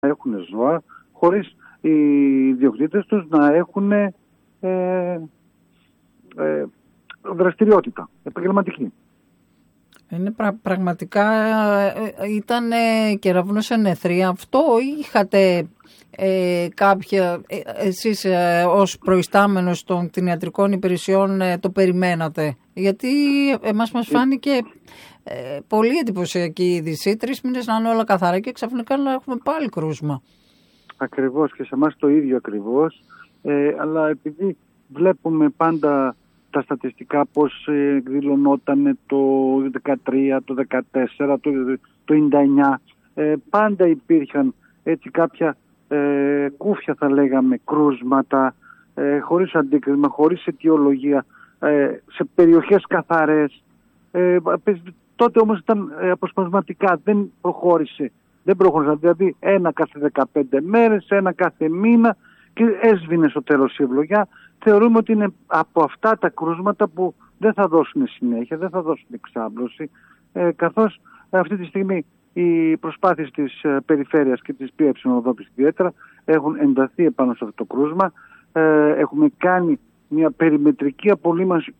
έχουν ζώα, χωρίς οι ιδιοκτήτες τους να έχουν δραστηριότητα επαγγελματική. Είναι πραγματικά ήταν κεραυνός εν αιθρία αυτό, ή είχατε κάποια, εσείς ως προϊστάμενος των κτηνιατρικών υπηρεσιών το περιμένατε? Γιατί εμάς μας φάνηκε πολύ εντυπωσιακή είδηση, 3 μήνες να είναι όλα καθαρά και ξαφνικά να έχουμε πάλι κρούσμα. Ακριβώς, και σε εμάς το ίδιο ακριβώς, αλλά επειδή βλέπουμε πάντα τα στατιστικά πώς εκδηλωνόταν το 2013, το 2014, το 1999, πάντα υπήρχαν έτσι κάποια κούφια, θα λέγαμε, κρούσματα, χωρίς αντίκρισμα, χωρίς αιτιολογία, σε περιοχές καθαρές. Τότε όμως ήταν αποσπασματικά, δεν προχώρησε. Δηλαδή ένα κάθε 15 μέρες, ένα κάθε μήνα, και έσβηνε στο τέλος η ευλογιά. Θεωρούμε ότι είναι από αυτά τα κρούσματα που δεν θα δώσουν συνέχεια, δεν θα δώσουν εξάπλωση, καθώς αυτή τη στιγμή οι προσπάθειες της περιφέρειας και της ΠΕ ιδιαίτερα έχουν ενταθεί επάνω σε αυτό το κρούσμα. Έχουμε κάνει μια περιμετρική απολύμανση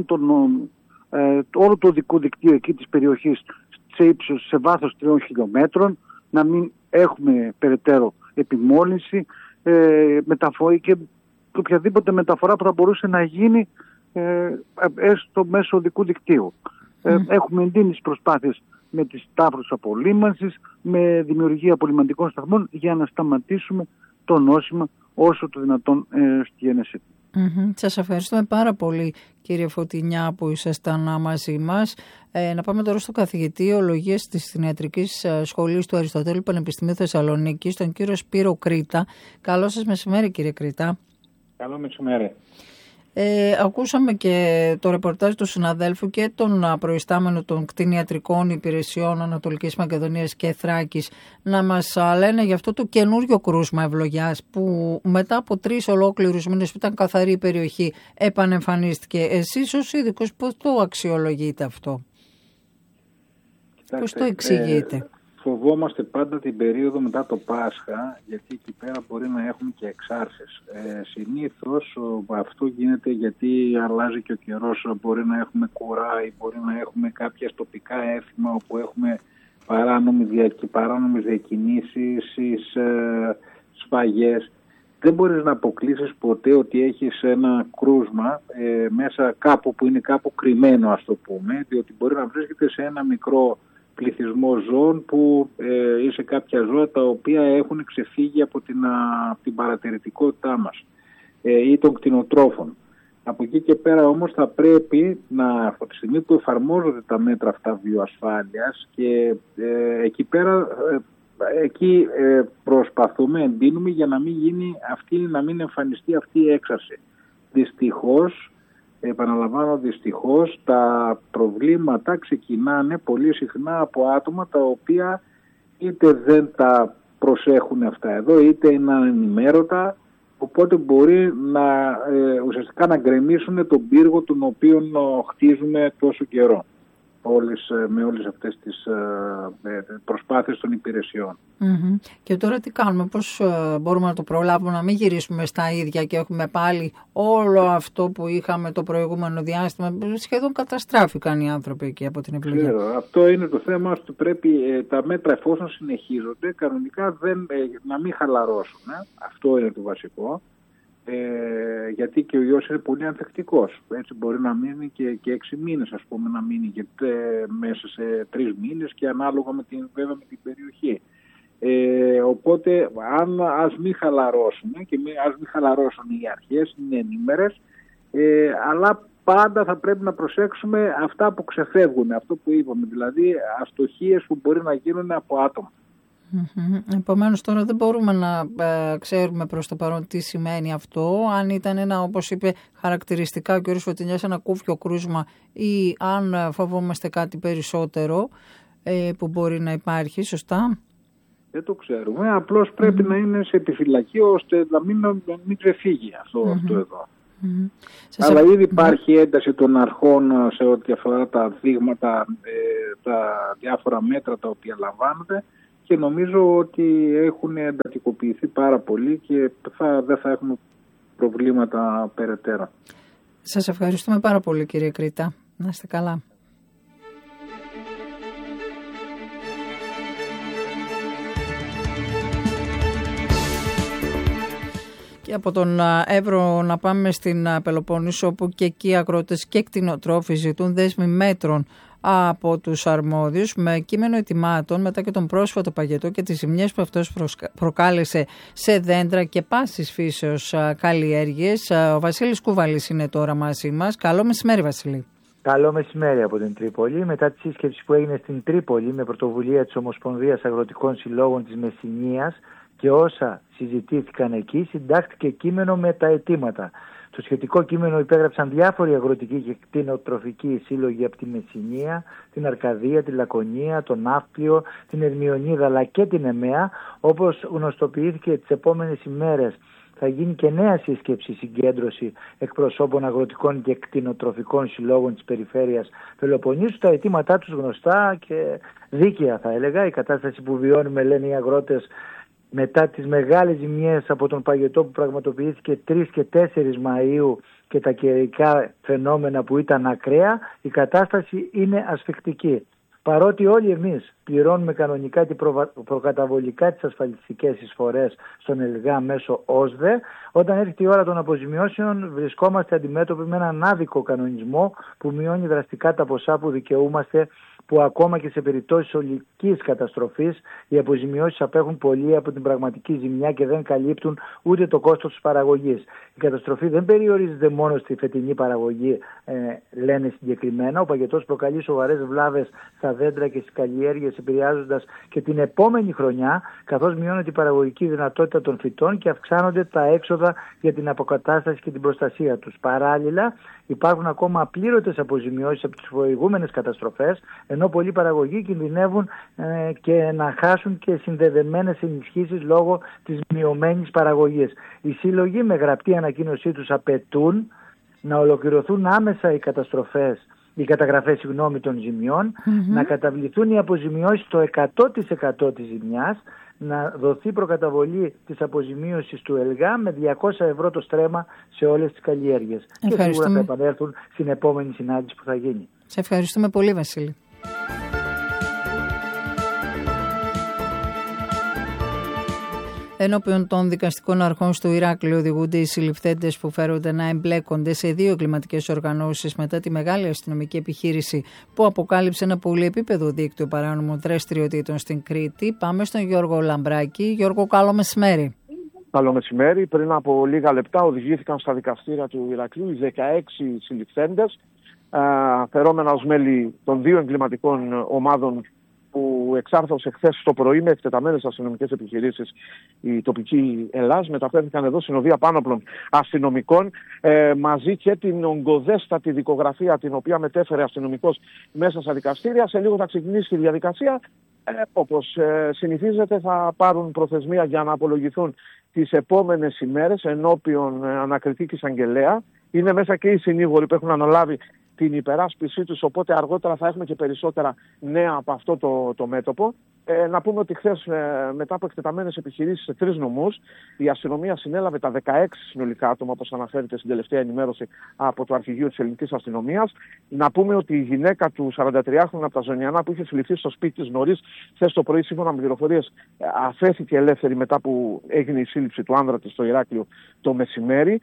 όλο το οδικού δικτύου εκεί της περιοχής σε βάθος 3 χιλιόμετρων, να μην έχουμε περαιτέρω επιμόλυνση, μεταφορή και οποιαδήποτε μεταφορά που θα μπορούσε να γίνει έστω μέσω οδικού δικτύου. Έχουμε εντείνει τις προσπάθειες με τις τάφρους απολύμανσης, με δημιουργία απολυμαντικών σταθμών, για να σταματήσουμε το νόσημα όσο το δυνατόν στη γέννησή του. Σας ευχαριστούμε πάρα πολύ, κύριε Φωτεινιά, που ήσασταν μαζί μας. Να πάμε τώρα στο καθηγητή ολογίας της Κτηνιατρικής Σχολής του Αριστοτέλου Πανεπιστημίου Θεσσαλονίκης, τον κύριο Σπύρο Κρήτα. Καλό σας μεσημέρι, κύριε Κρήτα. Καλό μεσημέρι. Ακούσαμε και το ρεπορτάζ του συναδέλφου και τον προϊστάμενο των κτηνιατρικών υπηρεσιών Ανατολικής Μακεδονίας και Θράκης να μας λένε για αυτό το καινούριο κρούσμα ευλογιάς που μετά από 3 ολόκληρους μήνες που ήταν καθαρή η περιοχή επανεμφανίστηκε. Εσείς ως ειδικός πώς το αξιολογείτε αυτό? Κοιτάξτε, πώς το εξηγείτε? Φοβόμαστε πάντα την περίοδο μετά το Πάσχα, γιατί εκεί πέρα μπορεί να έχουμε και εξάρσεις. Συνήθως αυτό γίνεται γιατί αλλάζει και ο καιρός. Μπορεί να έχουμε κουρά ή μπορεί να έχουμε κάποια τοπικά έθιμα όπου έχουμε παράνομες διακινήσεις, σφαγές. Δεν μπορείς να αποκλείσεις ποτέ ότι έχεις ένα κρούσμα μέσα κάπου που είναι κάπου κρυμμένο, ας το πούμε, διότι μπορεί να βρίσκεται σε ένα μικρό πληθυσμό ζώων που είσαι κάποια ζώα τα οποία έχουν ξεφύγει από την παρατηρητικότητά μας ή των κτηνοτρόφων. Από εκεί και πέρα όμως θα πρέπει από τη στιγμή που εφαρμόζονται τα μέτρα αυτά βιοασφάλειας και εκεί προσπαθούμε, εντείνουμε για να μην εμφανιστεί αυτή η έξαρση. Δυστυχώς, επαναλαμβάνω, δυστυχώς τα προβλήματα ξεκινάνε πολύ συχνά από άτομα τα οποία είτε δεν τα προσέχουν αυτά εδώ, είτε είναι ανενημέρωτα, οπότε μπορεί ουσιαστικά να γκρεμίσουν τον πύργο τον οποίο χτίζουμε τόσο καιρό με όλες αυτές τις προσπάθειες των υπηρεσιών. Και τώρα τι κάνουμε, πώς μπορούμε να το προλάβουμε, να μην γυρίσουμε στα ίδια και έχουμε πάλι όλο αυτό που είχαμε το προηγούμενο διάστημα? Σχεδόν καταστράφηκαν οι άνθρωποι εκεί από την επιλογή. Αυτό είναι το θέμα, πρέπει τα μέτρα, εφόσον συνεχίζονται, κανονικά να μην χαλαρώσουν. Αυτό είναι το βασικό. Γιατί και ο ιός είναι πολύ ανθεκτικός. Έτσι μπορεί να μείνει και 6 μήνες, ας πούμε, να μείνει και μέσα σε 3 μήνες και ανάλογα με την περιοχή. Οπότε ας μην χαλαρώσουν και ας μην χαλαρώσουν οι αρχές, είναι ενήμερες, αλλά πάντα θα πρέπει να προσέξουμε αυτά που ξεφεύγουν, αυτό που είπαμε, δηλαδή αστοχίες που μπορεί να γίνουν από άτομα. Επομένως τώρα δεν μπορούμε να ξέρουμε προς το παρόν τι σημαίνει αυτό, αν ήταν ένα, όπως είπε χαρακτηριστικά ο κ. Φωτεινιάς, ένα κούφιο κρούσμα ή αν φοβόμαστε κάτι περισσότερο που μπορεί να υπάρχει, σωστά? Δεν το ξέρουμε, απλώς πρέπει να είναι σε επιφυλακή ώστε να μην ξεφύγει αυτό εδώ. Αλλά ήδη υπάρχει ένταση των αρχών σε ό,τι αφορά τα δείγματα, τα διάφορα μέτρα τα οποία λαμβάνονται και νομίζω ότι έχουν εντατικοποιηθεί πάρα πολύ και δεν θα έχουμε προβλήματα περαιτέρω. Σας ευχαριστούμε πάρα πολύ, κύριε Κρήτα. Να είστε καλά. Και από τον Εύρο να πάμε στην Πελοπόννησο, όπου και εκεί οι αγρότες και κτηνοτρόφοι ζητούν δέσμη μέτρων από τους αρμόδιους με κείμενο ετοιμάτων μετά και τον πρόσφατο παγετό και τις ζημιές που αυτός προκάλεσε σε δέντρα και πάσης φύσεως καλλιέργειες. Ο Βασίλης Κούβαλης είναι τώρα μαζί μας. Καλό μεσημέρι, Βασίλη. Καλό μεσημέρι από την Τρίπολη. Μετά τη σύσκεψη που έγινε στην Τρίπολη με πρωτοβουλία της Ομοσπονδίας Αγροτικών Συλλόγων της Μεσσηνίας και όσα συζητήθηκαν εκεί, συντάχθηκε κείμενο με τα αιτήματα. Το σχετικό κείμενο υπέγραψαν διάφοροι αγροτικοί και κτηνοτροφικοί σύλλογοι από τη Μεσσηνία, την Αρκαδία, τη Λακωνία, τον Ναύπλιο, την Ερμιονίδα αλλά και την ΕΜΕΑ. Όπως γνωστοποιήθηκε τις επόμενες ημέρες, θα γίνει και νέα σύσκεψη συγκέντρωση εκπροσώπων αγροτικών και κτηνοτροφικών συλλόγων της περιφέρειας Πελοποννήσου. Τα αιτήματά τους γνωστά και δίκαια, θα έλεγα. Η κατάσταση που βιώνουμε, λένε οι αγρότες, μετά τις μεγάλες ζημιές από τον παγετό που πραγματοποιήθηκε 3 και 4 Μαΐου και τα καιρικά φαινόμενα που ήταν ακραία, η κατάσταση είναι ασφικτική. Παρότι όλοι εμείς πληρώνουμε κανονικά και προκαταβολικά τις ασφαλιστικές εισφορές στον ΕΛΓΑ μέσω ΟΣΔΕ, όταν έρχεται η ώρα των αποζημιώσεων βρισκόμαστε αντιμέτωποι με έναν άδικο κανονισμό που μειώνει δραστικά τα ποσά που δικαιούμαστε, που ακόμα και σε περιπτώσεις ολικής καταστροφής οι αποζημιώσεις απέχουν πολύ από την πραγματική ζημιά και δεν καλύπτουν ούτε το κόστος της παραγωγής. Η καταστροφή δεν περιορίζεται μόνο στη φετινή παραγωγή, λένε συγκεκριμένα. Ο παγετός προκαλεί σοβαρές βλάβες στα δέντρα και στις καλλιέργειες, επηρεάζοντας και την επόμενη χρονιά, καθώς μειώνεται η παραγωγική δυνατότητα των φυτών και αυξάνονται τα έξοδα για την αποκατάσταση και την προστασία τους. Παράλληλα, υπάρχουν ακόμα απλήρωτες αποζημιώσεις από τις προηγούμενες καταστροφές, ενώ πολλοί παραγωγοί κινδυνεύουν και να χάσουν και συνδεδεμένες ενισχύσεις λόγω της μειωμένης παραγωγής. Οι σύλλογοι με γραπτή ανακοίνωσή τους απαιτούν να ολοκληρωθούν άμεσα οι καταγραφές των ζημιών, να καταβληθούν οι αποζημιώσεις στο 100% της ζημιάς, να δοθεί προκαταβολή της αποζημίωσης του ΕΛΓΑ με 200 ευρώ το στρέμμα σε όλες τις καλλιέργειες. Και σίγουρα θα επανέλθουν στην επόμενη συνάντηση που θα γίνει. Σε ευχαριστούμε πολύ, Βασίλη. Ενώπιον των δικαστικών αρχών στο Ηράκλειο οδηγούνται οι συλληφθέντες που φέρονται να εμπλέκονται σε 2 εγκληματικές οργανώσεις μετά τη μεγάλη αστυνομική επιχείρηση που αποκάλυψε ένα πολυεπίπεδο δίκτυο παράνομων δραστηριοτήτων στην Κρήτη. Πάμε στον Γιώργο Λαμπράκη. Γιώργο, καλό μεσημέρι. Καλό μεσημέρι. Πριν από λίγα λεπτά οδηγήθηκαν στα δικαστήρια του Ηρακλείου οι 16 συλληφθέντες, φερόμενα ως μέλη των 2 εγκληματικών ομάδων που εξάρθωσε χθες το πρωί με εκτεταμένες αστυνομικές επιχειρήσεις η τοπική Ελλάς. Μεταφέρθηκαν εδώ συνοδεία πάνωπλων αστυνομικών, μαζί και την ογκοδέστατη δικογραφία την οποία μετέφερε αστυνομικός μέσα στα δικαστήρια. Σε λίγο θα ξεκινήσει η διαδικασία. Όπως συνηθίζεται, θα πάρουν προθεσμία για να απολογηθούν τις επόμενες ημέρες ενώπιον ανακριτή και εισαγγελέα. Είναι μέσα και οι συνήγοροι που έχουν αναλάβει την υπεράσπιση τους, οπότε αργότερα θα έχουμε και περισσότερα νέα από αυτό το μέτωπο. Να πούμε ότι χθες, μετά από εκτεταμένες επιχειρήσεις σε 3 νομούς, η αστυνομία συνέλαβε τα 16 συνολικά άτομα, όπως αναφέρεται στην τελευταία ενημέρωση από το Αρχηγείο της Ελληνικής Αστυνομίας. Να πούμε ότι η γυναίκα του 43χρονου από τα Ζωνιανά που είχε συλληφθεί στο σπίτι της νωρίς χθες το πρωί, σύμφωνα με πληροφορίες, αφέθηκε ελεύθερη μετά που έγινε η σύλληψη του άνδρα της στο Ηράκλειο το μεσημέρι.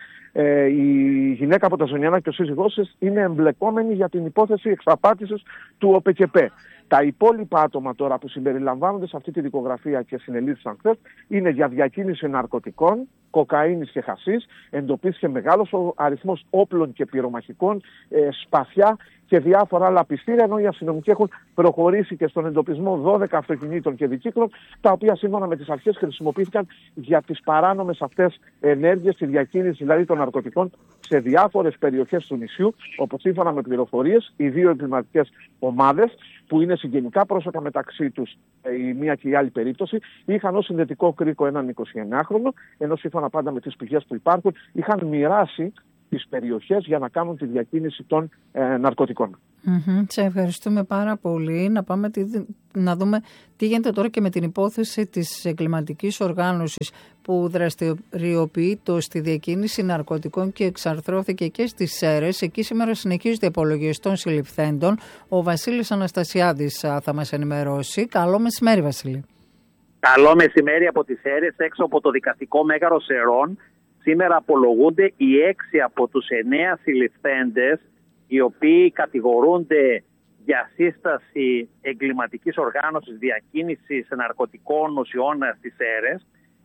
Η γυναίκα από τα Ζωνιανά και ο σύζυγός της είναι εμπλεκόμενοι για την υπόθεση εξαπάτησης του ΟΠΕΚΕΠΕ. Τα υπόλοιπα άτομα τώρα που συμπεριλαμβάνονται σε αυτή τη δικογραφία και συνελήφθησαν χθες είναι για διακίνηση ναρκωτικών, κοκαίνης και χασίς. Εντοπίστηκε μεγάλος αριθμός όπλων και πυρομαχικών, σπαθιά και διάφορα άλλα πιστήρια, ενώ οι αστυνομικοί έχουν προχωρήσει και στον εντοπισμό 12 αυτοκινήτων και δικύκλων, τα οποία σύμφωνα με τις αρχές χρησιμοποιήθηκαν για τις παράνομες αυτές ενέργειες, τη διακίνηση δηλαδή των ναρκωτικών σε διάφορες περιοχές του νησιού, όπως σύμφωνα με πληροφορίες οι 2 εγκληματικές ομάδες, που είναι συγγενικά πρόσωπα μεταξύ τους η μία και η άλλη περίπτωση, είχαν ως συνδετικό κρίκο έναν 29χρονο, ενώ σύμφωνα πάντα με τις πηγές που υπάρχουν είχαν μοιράσει τις περιοχές για να κάνουν τη διακίνηση των ναρκωτικών. Σε ευχαριστούμε πάρα πολύ. Να πάμε να δούμε τι γίνεται τώρα και με την υπόθεση της εγκληματικής οργάνωσης που δραστηριοποιείται στη διακίνηση ναρκωτικών και εξαρθρώθηκε και στις Σέρρες. Εκεί σήμερα συνεχίζονται οι απολογίες των συλληφθέντων. Ο Βασίλης Αναστασιάδης θα μας ενημερώσει. Καλό μεσημέρι, Βασίλη. Καλό μεσημέρι από τις Σέρρες, έξω από το δικαστικό μέγαρο Σερών. Σήμερα απολογούνται οι 6 από τους 9 συλληφθέντες, οι οποίοι κατηγορούνται για σύσταση εγκληματικής οργάνωσης διακίνησης ναρκωτικών ουσιών στις Σέρρες.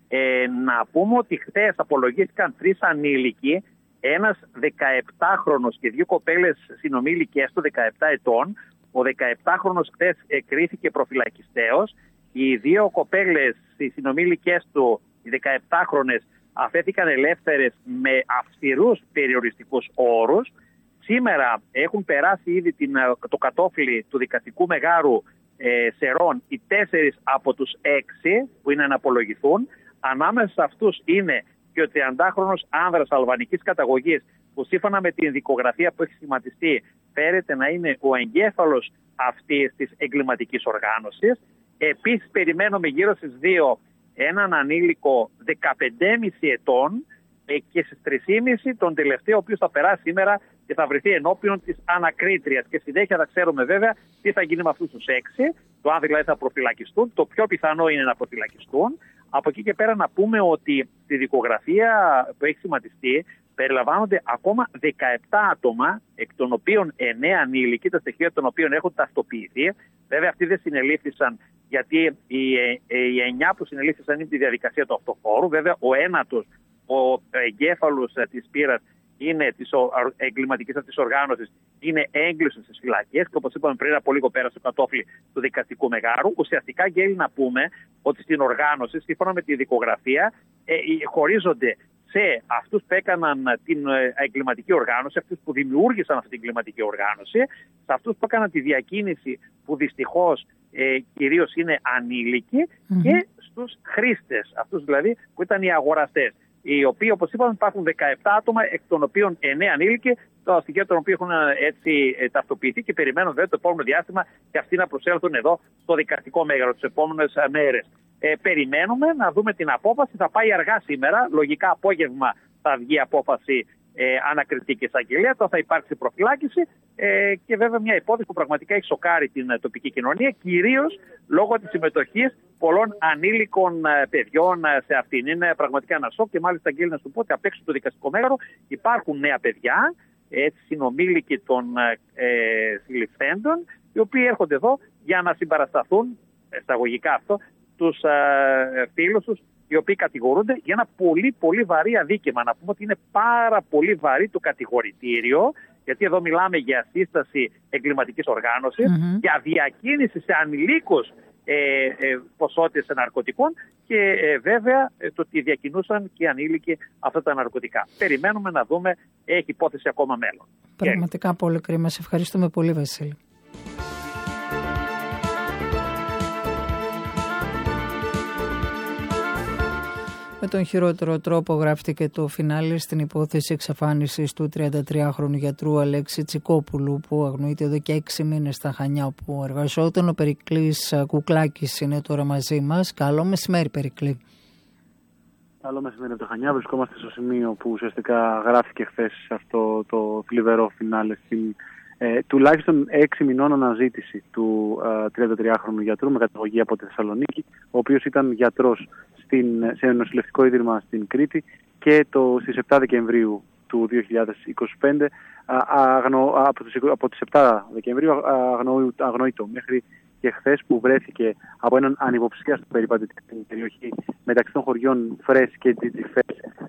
Να πούμε ότι χθες απολογήθηκαν 3 ανήλικοι, ένας 17χρονος και 2 κοπέλες συνομήλικες του 17 ετών. Ο 17χρονος χθες κρίθηκε προφυλακιστέως. Οι 2 κοπέλες, οι συνομήλικες του, οι 17χρονες, αφέθηκαν ελεύθερες με αυστηρούς περιοριστικούς όρους. Σήμερα έχουν περάσει ήδη το κατόφλι του δικαστικού μεγάρου Σερών οι 4 από τους 6 που είναι να απολογηθούν. Ανάμεσα σε αυτούς είναι και ο 30χρονος άνδρας αλβανικής καταγωγής, που σύμφωνα με την δικογραφία που έχει σχηματιστεί φέρεται να είναι ο εγκέφαλος αυτής της εγκληματικής οργάνωσης. Επίσης περιμένουμε γύρω στις 2 έναν ανήλικο 15,5 ετών και στις 3,5 τον τελευταίο, ο οποίος θα περάσει σήμερα και θα βρεθεί ενώπιον της ανακρίτριας. Και συνέχεια θα ξέρουμε βέβαια τι θα γίνει με αυτούς τους 6, το αν δηλαδή θα προφυλακιστούν. Το πιο πιθανό είναι να προφυλακιστούν. Από εκεί και πέρα να πούμε ότι στη δικογραφία που έχει σχηματιστεί περιλαμβάνονται ακόμα 17 άτομα, εκ των οποίων 9 ανήλικοι, τα στοιχεία των οποίων έχουν ταυτοποιηθεί. Βέβαια αυτοί δεν συνελήφθησαν, γιατί οι 9 που συνελήφθησαν είναι τη διαδικασία του αυτοφόρου. Βέβαια ο ένατος, ο εγκέφαλος της πύρας, είναι της εγκληματικής αυτής οργάνωσης, είναι έγκλειστος στις φυλακές και όπως είπαμε πριν από λίγο πέρασε το κατόφλι του δικαστικού μεγάρου. Ουσιαστικά γέλει να πούμε ότι στην οργάνωση, σύμφωνα με τη δικογραφία, χωρίζονται σε αυτούς που έκαναν την εγκληματική οργάνωση, αυτούς που δημιούργησαν αυτή την εγκληματική οργάνωση, σε αυτούς που έκαναν τη διακίνηση, που δυστυχώς κυρίως είναι ανήλικοι, και στους χρήστες, αυτούς δηλαδή που ήταν οι αγοραστές, οι οποίοι, όπως είπαμε, υπάρχουν 17 άτομα, εκ των οποίων 9 ανήλικοι, τα στοιχεία των οποίων έχουν έτσι ταυτοποιηθεί και περιμένουν βέβαια το επόμενο διάστημα και αυτοί να προσέλθουν εδώ στο δικαστικό μέγαρο τις επόμενες μέρες. Περιμένουμε να δούμε την απόφαση. Θα πάει αργά σήμερα. Λογικά απόγευμα θα βγει απόφαση ανακριτική εισαγγελία. Τώρα θα υπάρξει προφυλάκηση και βέβαια μια υπόθεση που πραγματικά έχει σοκάρει την τοπική κοινωνία, κυρίως λόγω της συμμετοχής πολλών ανήλικων παιδιών σε αυτήν. Είναι πραγματικά ένα σοκ και μάλιστα, Αγγέλη, να σου πω ότι απ' έξω του δικαστικού μέγαρο υπάρχουν νέα παιδιά, συνομήλικοι των συλληφθέντων, οι οποίοι έρχονται εδώ για να συμπαρασταθούν, εισαγωγικά αυτό, τους φίλους τους, οι οποίοι κατηγορούνται για ένα πολύ πολύ βαρύ αδίκημα. Να πούμε ότι είναι πάρα πολύ βαρύ το κατηγορητήριο, γιατί εδώ μιλάμε για σύσταση εγκληματικής οργάνωσης, για διακίνηση σε ανηλίκους ποσότητες ναρκωτικών και βέβαια το ότι διακινούσαν και οι ανήλικοι αυτά τα ναρκωτικά. Περιμένουμε να δούμε, έχει υπόθεση ακόμα μέλλον. Πραγματικά πολύ κρίμα. Σε ευχαριστούμε πολύ, Βασίλη. Με τον χειρότερο τρόπο γράφτηκε το φινάλε στην υπόθεση εξαφάνισης του 33χρονου γιατρού Αλέξη Τσικόπουλου, που αγνοείται εδώ και 6 μήνες στα Χανιά όπου εργαζόταν. Ο Περικλής Κουκλάκης είναι τώρα μαζί μας. Καλό μεσημέρι, Περικλή. Καλό μεσημέρι από τα Χανιά. Βρισκόμαστε στο σημείο που ουσιαστικά γράφτηκε χθες αυτό το θλιβερό φινάλε, στην τουλάχιστον 6 μηνών αναζήτηση του 33χρονου γιατρού με καταγωγή από τη Θεσσαλονίκη, ο οποίος ήταν γιατρός σε νοσηλευτικό ίδρυμα στην Κρήτη και στις 7 Δεκεμβρίου του 2025, από τις 7 Δεκεμβρίου αγνοείτο μέχρι και χθες, που βρέθηκε από έναν ανυποψίαστο περιπατητή στην περιοχή μεταξύ των χωριών Φρές και Τζιτζιφές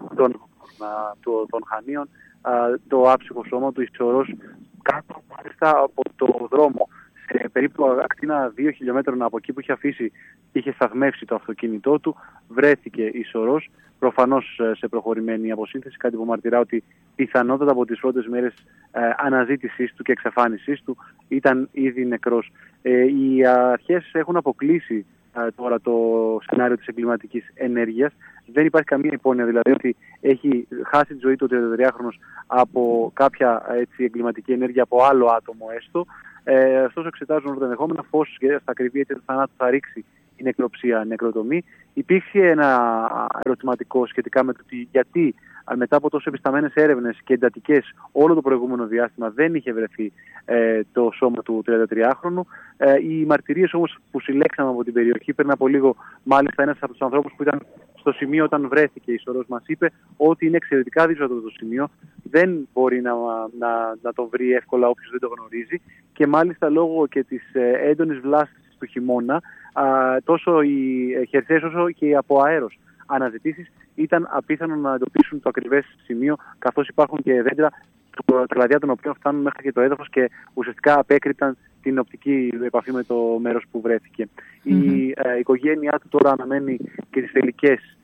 των Χανίων, το άψυχο σώμα του ισορρός κάτω μάλιστα από το δρόμο, σε περίπου ακτίνα 2 χιλιόμετρων από εκεί που είχε σταθμεύσει το αυτοκίνητό του, βρέθηκε ισορρός, προφανώς σε προχωρημένη αποσύνθεση, κάτι που μαρτυρά ότι πιθανότατα από τις πρώτες μέρες αναζήτησής του και εξαφάνισής του ήταν ήδη νεκρός. Οι αρχές έχουν αποκλείσει τώρα το σενάριο της εγκληματικής ενέργειας. Δεν υπάρχει καμία υπόνοια δηλαδή ότι έχει χάσει τη ζωή του 33χρονος από κάποια εγκληματική ενέργεια από άλλο άτομο έστω. Ωστόσο εξετάζουν όλα τα ενδεχόμενα, φως στα ακριβή αίτια του θανάτου θα ρίξει η νεκροψία, νεκροτομή. Υπήρξε ένα ερωτηματικό σχετικά με το γιατί μετά από τόσο επισταμένες έρευνες και εντατικές όλο το προηγούμενο διάστημα δεν είχε βρεθεί το σώμα του 33χρονου. Οι μαρτυρίες όμως που συλλέξαμε από την περιοχή πριν από λίγο, μάλιστα ένας από τους ανθρώπους που ήταν στο σημείο όταν βρέθηκε η σωρός μας είπε ότι είναι εξαιρετικά δύσκολο το σημείο, δεν μπορεί να το βρει εύκολα όποιος δεν το γνωρίζει και μάλιστα λόγω και της έντονης βλάστησης του χειμώνα τόσο οι χερσαίες όσο και οι από αέρος αναζητήσεις ήταν απίθανο να εντοπίσουν το ακριβές σημείο, καθώς υπάρχουν και δέντρα τα κλαδιά των οποίων φτάνουν μέχρι και το έδαφος και ουσιαστικά απέκρυπταν την οπτική επαφή με το μέρος που βρέθηκε. Η οικογένειά του τώρα αναμένει και τις τελικές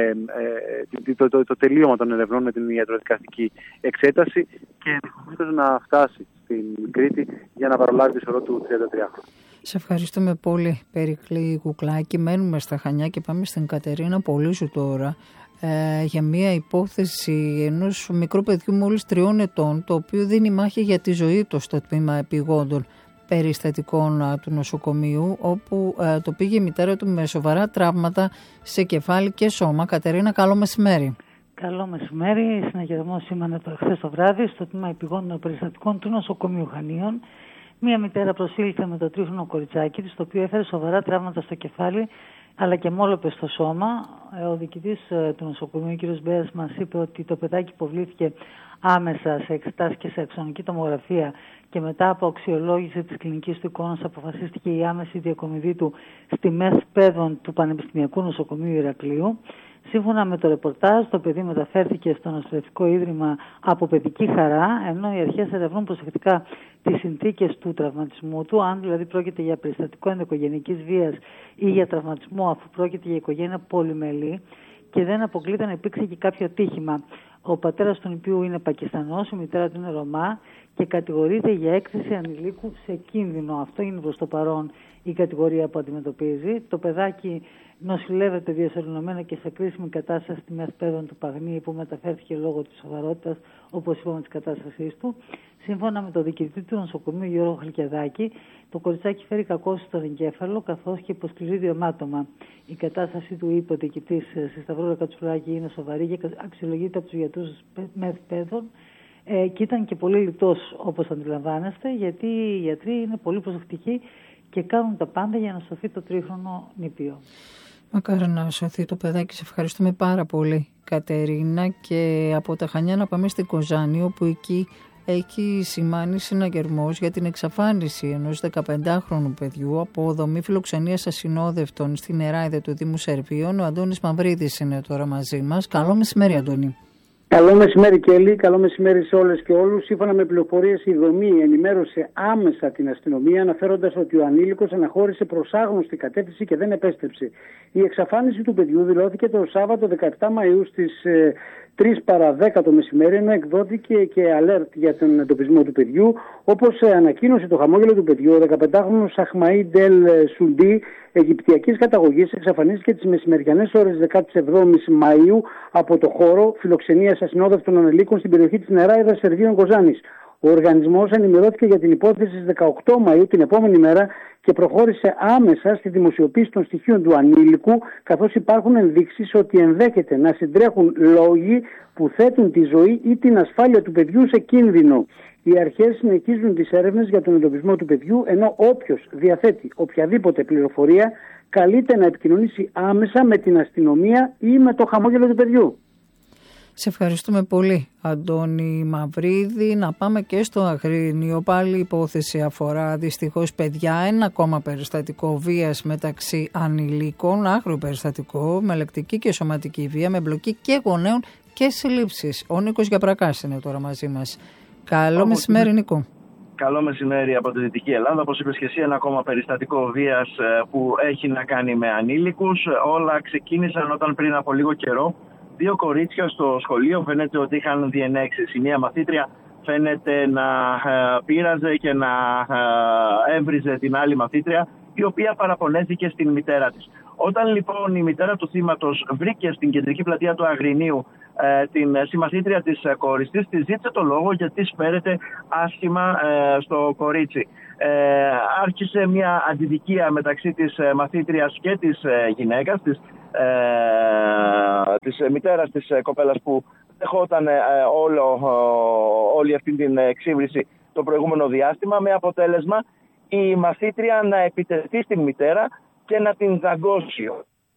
το τελείωμα των ερευνών με την ιατροδικαστική εξέταση και ενδεχομένως να φτάσει στην Κρήτη για να παραλάβει τη σωρό του 33χρονου. Σε ευχαριστούμε πολύ, Περικλή Κουκλάκη. Μένουμε στα Χανιά και πάμε στην Κατερίνα Πολύσου τώρα για μια υπόθεση ενός μικρού παιδιού μόλις 3 ετών, το οποίο δίνει μάχη για τη ζωή του στο τμήμα επιγόντων περιστατικών του νοσοκομείου, όπου το πήγε η μητέρα του με σοβαρά τραύματα σε κεφάλι και σώμα. Κατερίνα, καλό μεσημέρι. Καλό μεσημέρι. Συναγερμό σήμανε χθες το βράδυ στο τμήμα επιγόντων περιστατικών του νοσοκομείου Χανίων. Μία μητέρα προσήλθε με το 3χρονο κοριτσάκι της, το οποίο έφερε σοβαρά τραύματα στο κεφάλι αλλά και μόλοπες στο σώμα. Ο διοικητής του νοσοκομείου, κ. Μπέας, μας είπε ότι το παιδάκι υποβλήθηκε άμεσα σε εξετάσεις και σε αξονική τομογραφία και μετά από αξιολόγηση της κλινικής του εικόνας αποφασίστηκε η άμεση διακομιδή του στη ΜΕΘ Παιδών του Πανεπιστημιακού Νοσοκομείου Ηρακλείου. Σύμφωνα με το ρεπορτάζ, το παιδί μεταφέρθηκε στο νοσηλευτικό ίδρυμα από παιδική χαρά, ενώ οι αρχές ερευνούν προσεκτικά τις συνθήκες του τραυματισμού του, αν δηλαδή πρόκειται για περιστατικό ενδοοικογενειακής βίας ή για τραυματισμό, αφού πρόκειται για οικογένεια πολυμελή και δεν αποκλείται να υπήρξε και κάποιο τύχημα. Ο πατέρας του νηπίου είναι Πακιστανός, η μητέρα του είναι Ρωμά και κατηγορείται για έκθεση ανηλίκου σε κίνδυνο. Αυτό είναι προς το παρόν η κατηγορία που αντιμετωπίζει. Το παιδάκι νοσηλεύεται διασωληνωμένο και σε κρίσιμη κατάσταση στη ΜΕΘ Παιδών του Παγνή, που μεταφέρθηκε λόγω της σοβαρότητας, όπως είπαμε, της κατάστασής του. Σύμφωνα με τον διοικητή του νοσοκομείου Γιώργο Χαλκιαδάκη, το κοριτσάκι φέρει κακώσεις στον εγκέφαλο καθώς και υποσκληρίδιο αιμάτωμα. Η κατάσταση του, είπε ο διοικητής στη Σταυρούρα Κατσουλάκη, είναι σοβαρή και αξιολογείται από τους γιατρούς ΜΕΘ Παιδών. Και ήταν και πολύ λιτός, όπως αντιλαμβάνεστε, γιατί οι γιατροί είναι πολύ προσεκτικοί και κάνουν τα πάντα για να σωθεί το 3χρονο νηπίο. Μακάρι να σωθεί το παιδάκι. Σε ευχαριστούμε πάρα πολύ, Κατερίνα. Και από τα Χανιά να πάμε στην Κοζάνη, όπου εκεί έχει σημάνει συναγερμός για την εξαφάνιση ενός 15χρονου παιδιού από δομή φιλοξενίας ασυνόδευτων στην Νεράιδα του Δήμου Σερβίων. Ο Αντώνης Μαυρίδης είναι τώρα μαζί μας. Καλό μεσημέρι, Αντώνη. Καλό μεσημέρι, Κέλλη. Καλό μεσημέρι σε όλες και όλους. Σύμφωνα με πληροφορίες, η δομή ενημέρωσε άμεσα την αστυνομία, αναφέροντας ότι ο ανήλικος αναχώρησε προς άγνωστη κατεύθυνση και δεν επέστρεψε. Η εξαφάνιση του παιδιού δηλώθηκε το Σάββατο 17 Μαΐου στις 3 παρά 10 το μεσημέρι, ενώ εκδόθηκε και alert για τον εντοπισμό του παιδιού. Όπως ανακοίνωσε το χαμόγελο του παιδιού, ο 15χρονος Αχμαΐ Ντελ Σουντί, Αιγυπτιακής καταγωγής, εξαφανίστηκε τις μεσημεριανές ώρες 17ης Μαΐου από το χώρο φιλοξενίας ασυνόδευτων ανηλίκων στην περιοχή της Νεράιδας Σερβίων Κοζάνης. Ο οργανισμός ενημερώθηκε για την υπόθεση στις 18 Μαΐου την επόμενη μέρα και προχώρησε άμεσα στη δημοσιοποίηση των στοιχείων του ανήλικου, καθώς υπάρχουν ενδείξεις ότι ενδέχεται να συντρέχουν λόγοι που θέτουν τη ζωή ή την ασφάλεια του παιδιού σε κίνδυνο. Οι αρχές συνεχίζουν τις έρευνες για τον εντοπισμό του παιδιού, ενώ όποιος διαθέτει οποιαδήποτε πληροφορία καλείται να επικοινωνήσει άμεσα με την αστυνομία ή με το χαμόγελο του παιδιού. Σε ευχαριστούμε πολύ, Αντώνη Μαυρίδη. Να πάμε και στο Αγρίνιο. Πάλι η υπόθεση αφορά δυστυχώς παιδιά. Ένα ακόμα περιστατικό βίας μεταξύ ανηλίκων, άγριο περιστατικό, με λεκτική και σωματική βία, με εμπλοκή και γονέων και συλλήψεις. Ο Νίκος Γιαπρακάς είναι τώρα μαζί μας. Καλό μεσημέρι, Νίκο. Καλό μεσημέρι από τη Δυτική Ελλάδα. Όπως είπες και εσύ, ένα ακόμα περιστατικό βίας που έχει να κάνει με ανήλικους. Όλα ξεκίνησαν όταν πριν από λίγο καιρό 2 κορίτσια στο σχολείο φαίνεται ότι είχαν διενέξεις. Η μία μαθήτρια φαίνεται να πείραζε και να έβριζε την άλλη μαθήτρια η οποία παραπονέθηκε στην μητέρα της. Όταν λοιπόν η μητέρα του θύματος βρήκε στην κεντρική πλατεία του Αγρινίου την συμμαθήτρια της κόρης της, της ζήτησε το λόγο γιατί σφαίρεται άσχημα στο κορίτσι. Άρχισε μια αντιδικία μεταξύ της μαθήτριας και της γυναίκας, της μητέρας της κοπέλας που δεχόταν όλη αυτή την εξύβριση το προηγούμενο διάστημα, με αποτέλεσμα η μαθήτρια να επιτεθεί στην μητέρα και να την δαγκώσει.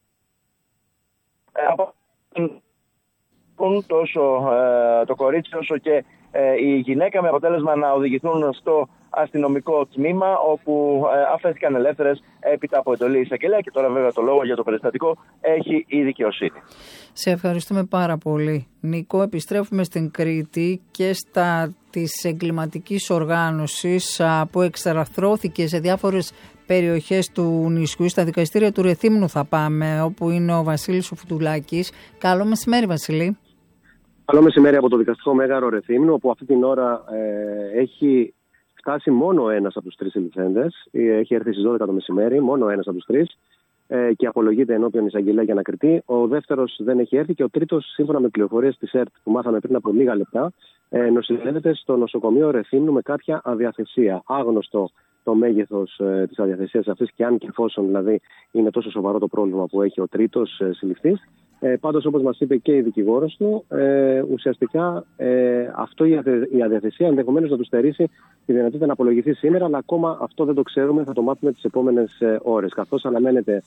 Τόσο το κορίτσι όσο και η γυναίκα, με αποτέλεσμα να οδηγηθούν στο αστυνομικό τμήμα, όπου αφέθηκαν ελεύθερες έπειτα από εντολή εισαγγελέα, και τώρα βέβαια το λόγο για το περιστατικό έχει η δικαιοσύνη. Σε ευχαριστούμε πάρα πολύ, Νίκο. Επιστρέφουμε στην Κρήτη και στα της εγκληματικής οργάνωσης που εξαρθρώθηκε σε διάφορες περιοχές του νησιού. Στα δικαστήρια του Ρεθύμνου θα πάμε, όπου είναι ο Βασίλης ο Φουτουλάκης. Καλό μεσημέρι, Βασίλη. Καλό μεσημέρι από το δικαστικό μέγαρο Ρεθύμνου, όπου αυτή την ώρα έχει φτάσει μόνο ένας από τους τρεις συλληφθέντες. Έχει έρθει στις 12 το μεσημέρι, μόνο ένας από τους τρεις, και απολογείται ενώπιον εισαγγελέα για ανακριτή. Ο δεύτερος δεν έχει έρθει και ο τρίτος, σύμφωνα με πληροφορίες της ΕΡΤ που μάθαμε πριν από λίγα λεπτά, νοσηλεύεται στο νοσοκομείο Ρεθύμνου με κάποια αδιαθεσία. Άγνωστο το μέγεθος της αδιαθεσίας αυτής, και αν και εφόσον δηλαδή είναι τόσο σοβαρό το πρόβλημα που έχει ο τρίτος συλληφθής. Πάντως, όπως μας είπε και η δικηγόρος του, ουσιαστικά αυτό η αδιαθεσία ενδεχομένως να του στερήσει τη δυνατότητα να απολογηθεί σήμερα, αλλά ακόμα αυτό δεν το ξέρουμε, θα το μάθουμε τις επόμενες ώρες. Καθώς αναμένεται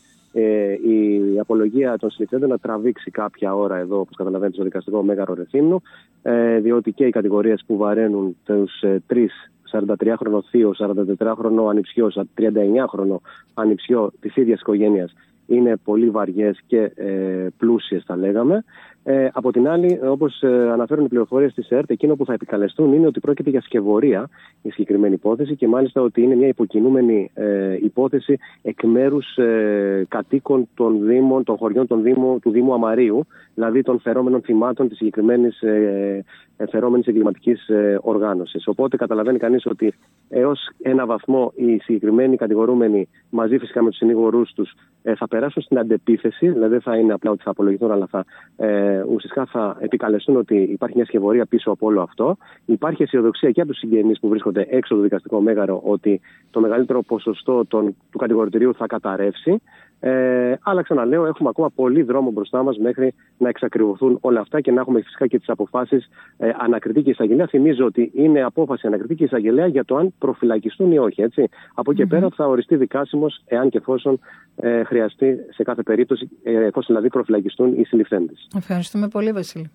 η απολογία των συλληφθέντων να τραβήξει κάποια ώρα εδώ, όπως καταλαβαίνετε, στο δικαστικό μέγαρο Ρεθύμνου, διότι και οι κατηγορίες που βαραίνουν τους τρεις, 43χρονο θείο, 44χρονο ανιψιό, 39χρονο ανιψιό της ίδιας οικογένειας, είναι πολύ βαριές και πλούσιες, θα λέγαμε. Από την άλλη, όπως αναφέρουν οι πληροφορίες της ΕΡΤ, εκείνο που θα επικαλεστούν είναι ότι πρόκειται για σκευωρία η συγκεκριμένη υπόθεση, και μάλιστα ότι είναι μια υποκινούμενη υπόθεση εκ μέρους κατοίκων των δήμων, των χωριών του Δήμου Αμαρίου, δηλαδή των φερόμενων θυμάτων της συγκεκριμένης φερόμενης εγκληματικής οργάνωσης. Οπότε καταλαβαίνει κανείς ότι έως ένα βαθμό οι συγκεκριμένοι κατηγορούμενοι, μαζί φυσικά με τους συνήγορούς τους, θα περάσουν στην αντεπίθεση, δηλαδή δεν θα είναι απλά ότι θα απολογηθούν, αλλά ουσιαστικά θα επικαλεστούν ότι υπάρχει μια σκευωρία πίσω από όλο αυτό. Υπάρχει αισιοδοξία και από τους συγγενείς που βρίσκονται έξω το δικαστικό μέγαρο ότι το μεγαλύτερο ποσοστό του κατηγορητηρίου θα καταρρεύσει. Αλλά ξαναλέω, έχουμε ακόμα πολύ δρόμο μπροστά μας μέχρι να εξακριβωθούν όλα αυτά και να έχουμε φυσικά και τις αποφάσεις ανακριτή και εισαγγελέα. Θυμίζω ότι είναι απόφαση ανακριτή και εισαγγελέα για το αν προφυλακιστούν ή όχι. Έτσι. Από εκεί πέρα θα οριστεί δικάσιμος, εάν και εφόσον χρειαστεί σε κάθε περίπτωση, εφόσον δηλαδή προφυλακιστούν οι συλληφθέντες. Ευχαριστούμε πολύ, Βασίλη.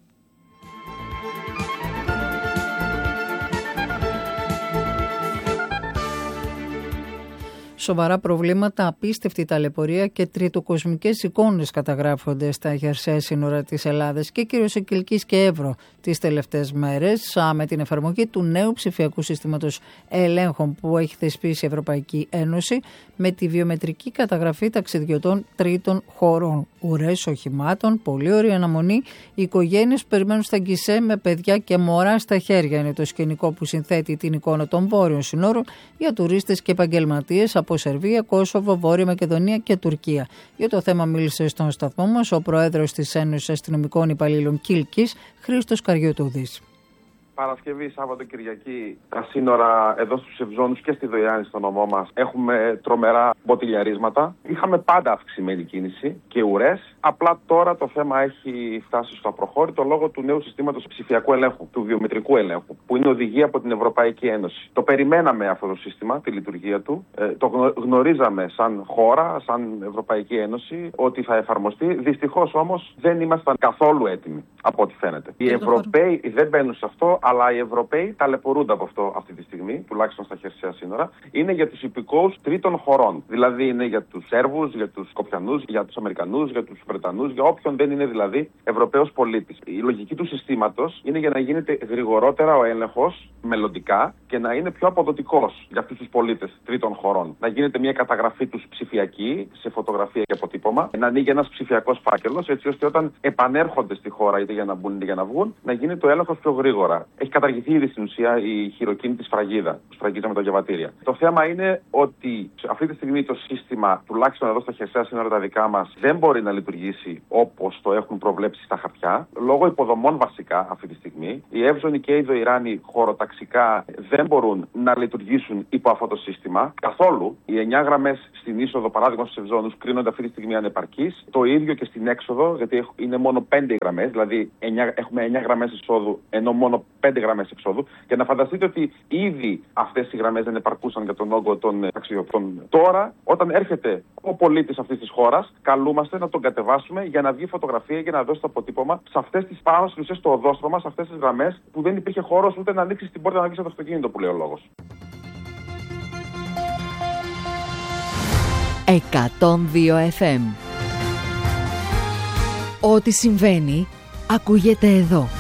Σοβαρά προβλήματα, απίστευτη ταλαιπωρία και τριτοκοσμικές εικόνες καταγράφονται στα χερσαία σύνορα της Ελλάδας και κυρίως Κιλκής και Εύρο τις τελευταίες μέρες, με την εφαρμογή του νέου ψηφιακού συστήματος ελέγχων που έχει θεσπίσει η Ευρωπαϊκή Ένωση, με τη βιομετρική καταγραφή ταξιδιωτών τρίτων χωρών. Ουρές οχημάτων, πολύ ωραία αναμονή, οι οικογένειες που περιμένουν στα γκισέ με παιδιά και μωρά στα χέρια είναι το σκηνικό που συνθέτει την εικόνα των βόρειων συνόρων για τουρίστες και επαγγελματίες από Σερβία, Κόσοβο, Βόρεια Μακεδονία και Τουρκία. Για το θέμα μίλησε στον σταθμό μας ο Πρόεδρος της Ένωσης Αστυνομικών Υπαλλήλων Κίλκης, Χρήστος Καριωτούδης. Παρασκευή, Σάββατο, Κυριακή, τα σύνορα εδώ στους Ευζώνους και στη Δοϊάννη, στο νομό μας, έχουμε τρομερά μποτιλιαρίσματα. Είχαμε πάντα αυξημένη κίνηση και ουρές. Απλά τώρα το θέμα έχει φτάσει στο απροχώρητο λόγω του νέου συστήματος ψηφιακού ελέγχου, του βιομετρικού ελέγχου, που είναι οδηγία από την Ευρωπαϊκή Ένωση. Το περιμέναμε αυτό το σύστημα, τη λειτουργία του. Το γνωρίζαμε σαν χώρα, σαν Ευρωπαϊκή Ένωση, ότι θα εφαρμοστεί. Δυστυχώς όμως δεν ήμασταν καθόλου έτοιμοι, από ό,τι φαίνεται. Οι Ευρωπαίοι δεν μπαίνουν σε αυτό. Αλλά οι Ευρωπαίοι ταλαιπωρούνται από αυτό αυτή τη στιγμή, τουλάχιστον στα χερσαία σύνορα. Είναι για τους υπηκόους τρίτων χωρών. Δηλαδή είναι για τους Σέρβους, για τους Σκοπιανούς, για τους Αμερικανούς, για τους Βρετανούς, για όποιον δεν είναι δηλαδή Ευρωπαίος πολίτης. Η λογική του συστήματος είναι για να γίνεται γρηγορότερα ο έλεγχος μελλοντικά και να είναι πιο αποδοτικός για αυτούς τους πολίτες τρίτων χωρών. Να γίνεται μια καταγραφή τους ψηφιακή, σε φωτογραφία και αποτύπωμα, να ανοίγει ένας ψηφιακός φάκελος, έτσι ώστε όταν επανέρχονται στη χώρα, είτε για να μπουν είτε για να βγουν, να γίνει το έλεγχος πιο γρήγορα. έχει καταργηθεί ήδη στην ουσία η χειροκίνητη σφραγίδα που σφραγίζαμε τα διαβατήρια. Το θέμα είναι ότι αυτή τη στιγμή το σύστημα, τουλάχιστον εδώ στα χερσαία σύνορα τα δικά μας, δεν μπορεί να λειτουργήσει όπως το έχουν προβλέψει στα χαρτιά, λόγω υποδομών βασικά αυτή τη στιγμή. Η Εύζωνη και η Δοϊράνη χωροταξικά δεν μπορούν να λειτουργήσουν υπό αυτό το σύστημα καθόλου. Οι 9 γραμμές στην είσοδο, παράδειγμα στους Ευζώνους, κρίνονται αυτή τη στιγμή ανεπαρκείς. Το ίδιο και στην έξοδο, γιατί είναι μόνο 5 γραμμές, δηλαδή έχουμε 9 γραμμές εισόδου, ενώ μόνο 5 γραμμές εξόδου. Και να φανταστείτε ότι ήδη αυτές οι γραμμές δεν επαρκούσαν για τον όγκο των ταξιδιωτών. Τώρα, όταν έρχεται ο πολίτης αυτής της χώρας, καλούμαστε να τον κατεβάσουμε για να βγει φωτογραφία και να δώσει το αποτύπωμα σε αυτές τις πάνω στην ουσία στο οδόστρωμα, σε αυτές τις γραμμές που δεν υπήρχε χώρος ούτε να ανοίξει την πόρτα να βγει από το αυτοκίνητο που λέει ο λόγος. 102 FM. Ό,τι συμβαίνει ακούγεται εδώ.